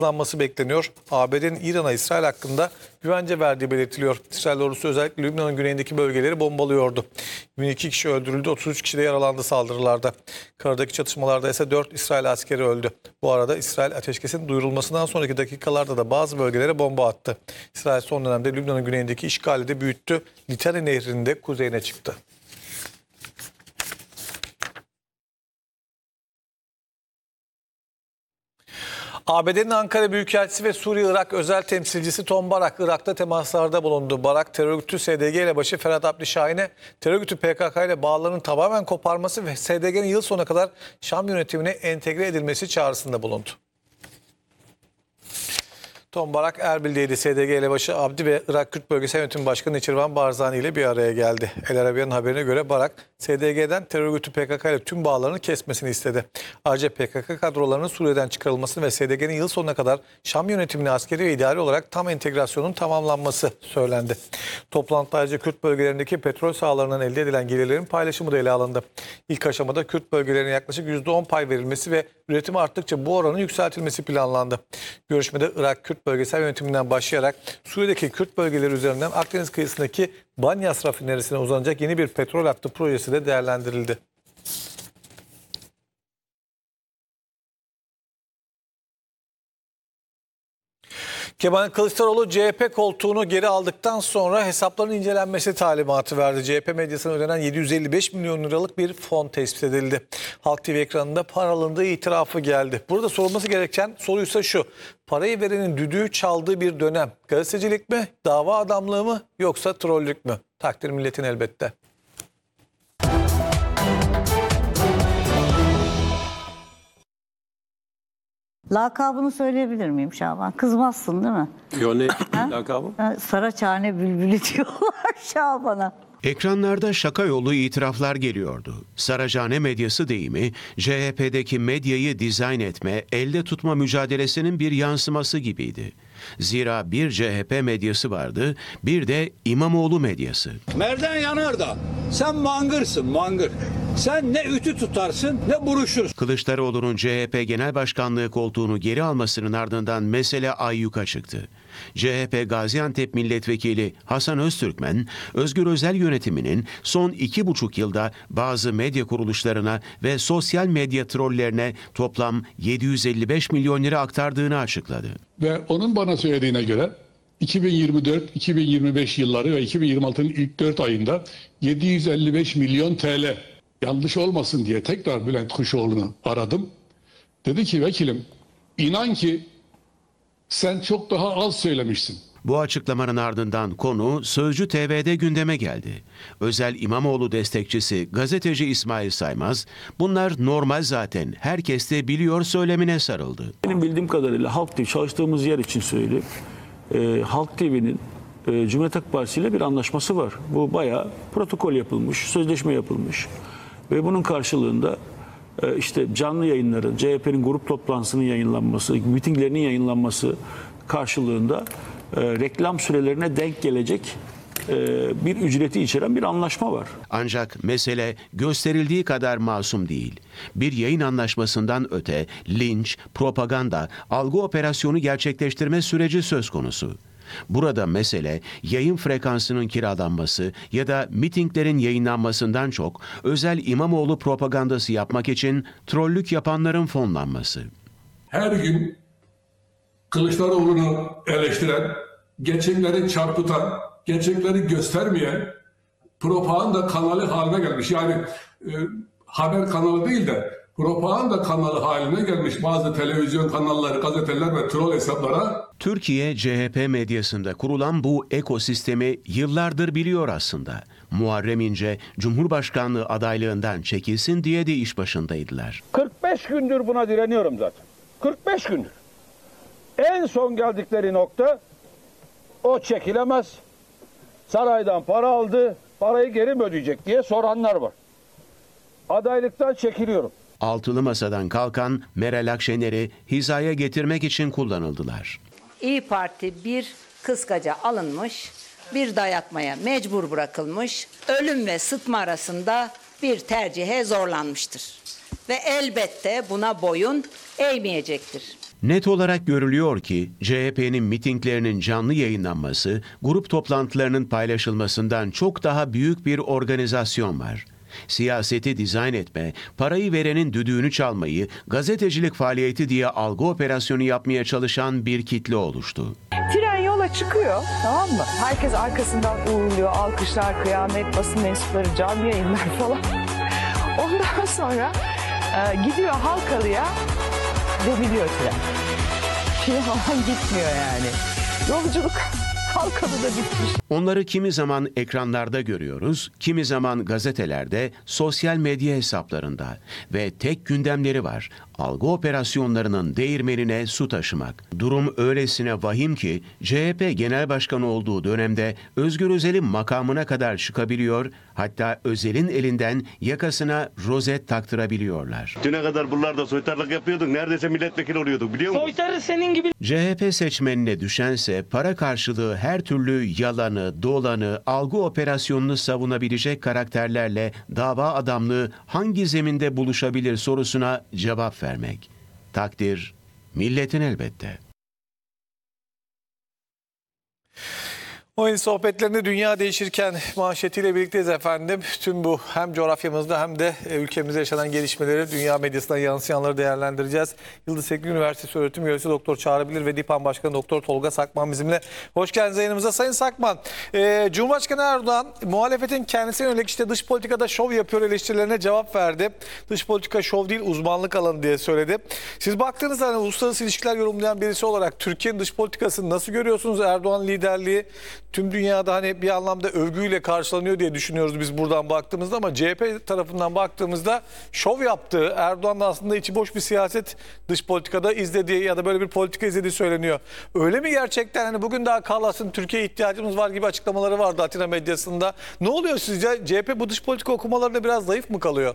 hızlanması bekleniyor. ABD'nin İran'a İsrail hakkında güvence verdiği belirtiliyor. İsrail ordusu özellikle Lübnan'ın güneyindeki bölgeleri bombalıyordu. 22 kişi öldürüldü, 33 kişi de yaralandı saldırılarda. Karadaki çatışmalarda ise 4 İsrail askeri öldü. Bu arada İsrail ateşkesin duyurulmasından sonraki dakikalarda da bazı bölgelere bomba attı. İsrail son dönemde Lübnan'ın güneyindeki işgali de büyüttü. Litani Nehri'nin de kuzeyine çıktı. ABD'nin Ankara Büyükelçisi ve Suriye-Irak özel temsilcisi Tom Barak, Irak'ta temaslarda bulundu. Barak, terör örgütü SDG elebaşı Ferhat Abdi Şahin'e terör örgütü PKK ile bağlarının tamamen koparması ve SDG'nin yıl sonuna kadar Şam yönetimine entegre edilmesi çağrısında bulundu. Tom Barak, Erbil'deydi. SDG elebaşı Abdi ve Irak Kürt Bölgesel Yönetim Başkanı Neçirvan Barzani ile bir araya geldi. El Arabia'nın haberine göre Barak, SDG'den terör örgütü PKK ile tüm bağlarını kesmesini istedi. Ayrıca PKK kadrolarının Suriye'den çıkarılması ve SDG'nin yıl sonuna kadar Şam yönetimine askeri ve idari olarak tam entegrasyonun tamamlanması söylendi. Toplantıda ayrıca Kürt bölgelerindeki petrol sahalarından elde edilen gelirlerin paylaşımı da ele alındı. İlk aşamada Kürt bölgelerine yaklaşık %10 pay verilmesi ve üretimi arttıkça bu oranın yükseltilmesi planlandı. Görüşmede Irak Kürt Bölgesel Yönetiminden başlayarak Suriye'deki Kürt bölgeleri üzerinden Akdeniz kıyısındaki Banyas rafinerisine uzanacak yeni bir petrol hattı projesi de değerlendirildi. Kemal Kılıçdaroğlu CHP koltuğunu geri aldıktan sonra hesapların incelenmesi talimatı verdi. CHP medyasına ödenen 755 milyon liralık bir fon tespit edildi. Halk TV ekranında para alındığı itirafı geldi. Burada sorulması gereken soruysa şu: parayı verenin düdüğü çaldığı bir dönem gazetecilik mi, dava adamlığı mı yoksa trollük mü? Takdir milletin elbette. Lakabını söyleyebilir miyim Şaban? Kızmazsın değil mi? Yo, ne lakabı? Saraçhane bülbülü diyorlar Şaban'a. Ekranlarda şaka yolu itiraflar geliyordu. Saraçhane medyası deyimi, CHP'deki medyayı dizayn etme, elde tutma mücadelesinin bir yansıması gibiydi. Zira bir CHP medyası vardı, bir de İmamoğlu medyası. Merdan Yanardağ, sen mangırsın mangır. Sen ne ütü tutarsın ne buruşursun. Kılıçdaroğlu'nun CHP Genel Başkanlığı koltuğunu geri almasının ardından mesele ayyuka çıktı. CHP Gaziantep Milletvekili Hasan Öztürkmen, Özgür Özel yönetiminin son 2,5 yılda bazı medya kuruluşlarına ve sosyal medya trollerine toplam 755 milyon lira aktardığını açıkladı. Ve onun bana söylediğine göre 2024-2025 yılları ve 2026'nın ilk 4 ayında 755 milyon TL, yanlış olmasın diye tekrar Bülent Kuşoğlu'nu aradım. Dedi ki vekilim, inan ki sen çok daha az söylemişsin. Bu açıklamanın ardından konu Sözcü TV'de gündeme geldi. Özel İmamoğlu destekçisi gazeteci İsmail Saymaz, bunlar normal zaten, herkes de biliyor söylemine sarıldı. Benim bildiğim kadarıyla Halk TV, çalıştığımız yer için söyleyeyim. Halk TV'nin Cumhuriyet Halk Partisi ile bir anlaşması var. Bu bayağı protokol yapılmış, sözleşme yapılmış. Ve bunun karşılığında işte canlı yayınların, CHP'nin grup toplantısının yayınlanması, mitinglerinin yayınlanması karşılığında reklam sürelerine denk gelecek bir ücreti içeren bir anlaşma var. Ancak mesele gösterildiği kadar masum değil. Bir yayın anlaşmasından öte linç, propaganda, algı operasyonu gerçekleştirme süreci söz konusu. Burada mesele yayın frekansının kiralanması ya da mitinglerin yayınlanmasından çok özel İmamoğlu propagandası yapmak için trollük yapanların fonlanması. Her gün Kılıçdaroğlu'nu eleştiren, gerçekleri çarpıtan, gerçekleri göstermeyen propaganda kanalı haline gelmiş. Yani haber kanalı değil de propaganda kanalı haline gelmiş bazı televizyon kanalları, gazeteler ve troll hesaplara. Türkiye CHP medyasında kurulan bu ekosistemi yıllardır biliyor aslında. Muharrem İnce Cumhurbaşkanlığı adaylığından çekilsin diye de iş başındaydılar. 45 gündür buna direniyorum zaten. 45 gündür. En son geldikleri nokta o çekilemez. Saraydan para aldı, parayı geri mi ödeyecek diye soranlar var. Adaylıktan çekiliyorum. Altılı Masa'dan kalkan Meral Akşener'i hizaya getirmek için kullanıldılar. İYİ Parti bir kıskaca alınmış, bir dayatmaya mecbur bırakılmış, ölüm ve sıtma arasında bir tercihe zorlanmıştır. Ve elbette buna boyun eğmeyecektir. Net olarak görülüyor ki CHP'nin mitinglerinin canlı yayınlanması, grup toplantılarının paylaşılmasından çok daha büyük bir organizasyon var. Siyaseti dizayn etme, parayı verenin düdüğünü çalmayı, gazetecilik faaliyeti diye algı operasyonu yapmaya çalışan bir kitle oluştu. Tren yola çıkıyor, tamam mı? Herkes arkasından uğurluyor, alkışlar, kıyamet, basın mensupları, canlı yayınlar falan. Ondan sonra gidiyor Halkalı'ya ve biliyor tren. Şey falan gitmiyor yani. Yolculuk Halkalı'da bitmiş. Onları kimi zaman ekranlarda görüyoruz, kimi zaman gazetelerde, sosyal medya hesaplarında ve tek gündemleri var. Algı operasyonlarının değirmenine su taşımak. Durum öylesine vahim ki CHP Genel Başkanı olduğu dönemde Özgür Özel'in makamına kadar çıkabiliyor, hatta Özel'in elinden yakasına rozet taktırabiliyorlar. Düne kadar buralarda soytarlık yapıyorduk. Neredeyse milletvekili oluyorduk, biliyor musun? Soytarı senin gibi. CHP seçmenine düşense para karşılığı her türlü yalanı, dolanı, algı operasyonunu savunabilecek karakterlerle dava adamlığı hangi zeminde buluşabilir sorusuna cevap vermek. Takdir milletin elbette. Oyun sohbetlerinde dünya değişirken manşetiyle birlikteyiz efendim. Tüm bu hem coğrafyamızda hem de ülkemizde yaşanan gelişmeleri, dünya medyasına yansıyanları değerlendireceğiz. Yıldız Teknik Üniversitesi Öğretim Üyesi Doktor Çağrı Bilir ve DİPAM Başkanı Doktor Tolga Sakman bizimle. Hoş geldiniz yayınımıza Sayın Sakman. Cumhurbaşkanı Erdoğan muhalefetin kendisine yönelik işte dış politikada şov yapıyor eleştirilerine cevap verdi. Dış politika şov değil uzmanlık alanı diye söyledi. Siz baktığınızda hani uluslararası ilişkiler yorumlayan birisi olarak Türkiye'nin dış politikasını nasıl görüyorsunuz? Erdoğan liderliği tüm dünyada hani bir anlamda övgüyle karşılanıyor diye düşünüyoruz biz buradan baktığımızda ama CHP tarafından baktığımızda şov yaptığı, Erdoğan'ın aslında içi boş bir siyaset dış politikada izlediği ya da böyle bir politika izlediği söyleniyor. Öyle mi gerçekten? Hani bugün daha Kallas'ın Türkiye'ye ihtiyacımız var gibi açıklamaları vardı Atina medyasında. Ne oluyor sizce? CHP bu dış politika okumalarında biraz zayıf mı kalıyor?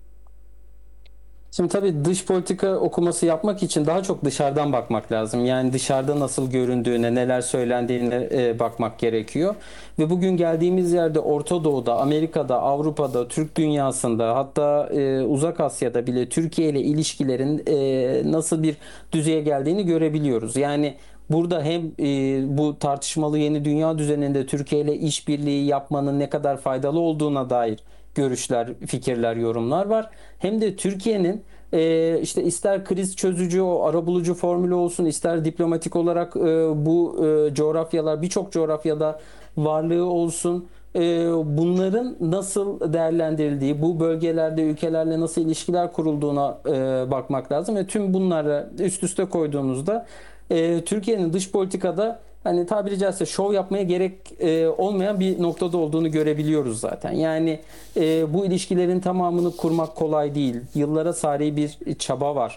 Şimdi tabii dış politika okuması yapmak için daha çok dışarıdan bakmak lazım. Yani dışarıda nasıl göründüğüne, neler söylendiğine bakmak gerekiyor. Ve bugün geldiğimiz yerde Orta Doğu'da, Amerika'da, Avrupa'da, Türk dünyasında hatta Uzak Asya'da bile Türkiye ile ilişkilerin nasıl bir düzeye geldiğini görebiliyoruz. Yani burada hem bu tartışmalı yeni dünya düzeninde Türkiye ile işbirliği yapmanın ne kadar faydalı olduğuna dair görüşler, fikirler, yorumlar var. Hem de Türkiye'nin işte ister kriz çözücü, o arabulucu formülü olsun, ister diplomatik olarak bu coğrafyalar, birçok coğrafyada varlığı olsun. Bunların nasıl değerlendirildiği, bu bölgelerde ülkelerle nasıl ilişkiler kurulduğuna bakmak lazım. Ve tüm bunları üst üste koyduğumuzda Türkiye'nin dış politikada hani tabiri caizse şov yapmaya gerek olmayan bir noktada olduğunu görebiliyoruz zaten. Yani bu ilişkilerin tamamını kurmak kolay değil. Yıllara sari bir çaba var.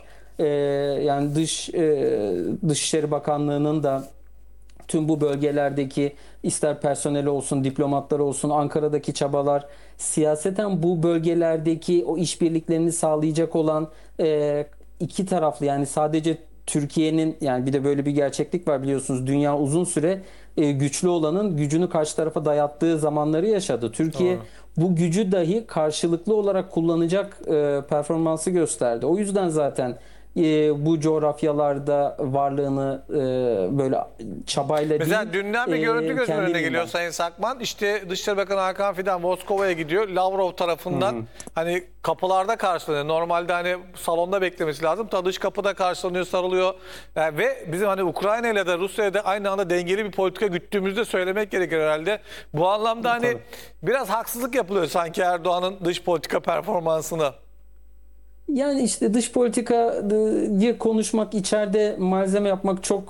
Yani Dışişleri Bakanlığı'nın da tüm bu bölgelerdeki ister personeli olsun, diplomatları olsun, Ankara'daki çabalar, siyaseten bu bölgelerdeki o işbirliklerini sağlayacak olan iki taraflı, yani sadece Türkiye'nin, yani bir de böyle bir gerçeklik var biliyorsunuz, dünya uzun süre güçlü olanın gücünü karşı tarafa dayattığı zamanları yaşadı. Türkiye bu gücü dahi karşılıklı olarak kullanacak performansı gösterdi. O yüzden zaten bu coğrafyalarda varlığını böyle çabayla mesela değil, dünden bir görüntü gözümün önüne geliyor kendiliğinden. Sayın Sakman. İşte Dışişleri Bakanı Hakan Fidan Moskova'ya gidiyor. Lavrov tarafından hani kapılarda karşılanıyor. Normalde hani salonda beklemesi lazım. Ta dış kapıda karşılanıyor, sarılıyor. Yani ve bizim hani Ukrayna ile de Rusya'ya da aynı anda dengeli bir politika güttüğümüzü de söylemek gerekir herhalde. Bu anlamda hani biraz haksızlık yapılıyor sanki Erdoğan'ın dış politika performansına. Yani işte dış politikayı konuşmak, içeride malzeme yapmak çok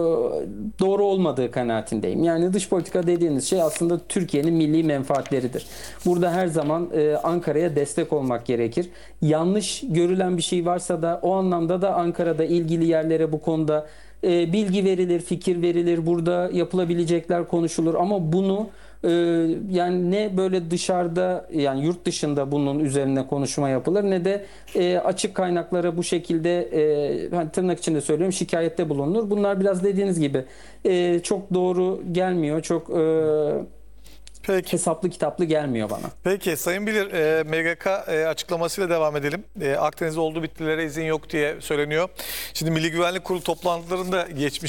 doğru olmadığı kanaatindeyim. Yani dış politika dediğiniz şey aslında Türkiye'nin milli menfaatleridir. Burada her zaman Ankara'ya destek olmak gerekir. Yanlış görülen bir şey varsa da o anlamda da Ankara'da ilgili yerlere bu konuda bilgi verilir, fikir verilir. Burada yapılabilecekler konuşulur ama bunu yani ne böyle dışarıda, yani yurt dışında bunun üzerine konuşma yapılır ne de açık kaynaklara bu şekilde hani tırnak içinde söylüyorum şikayette bulunur. Bunlar biraz dediğiniz gibi çok doğru gelmiyor. Çok Peki. hesaplı kitaplı gelmiyor bana. Peki Sayın Bilir, MGK açıklamasıyla devam edelim. Akdeniz'de olduğu bittilere izin yok diye söyleniyor. Şimdi Milli Güvenlik Kurulu toplantılarında geçmiş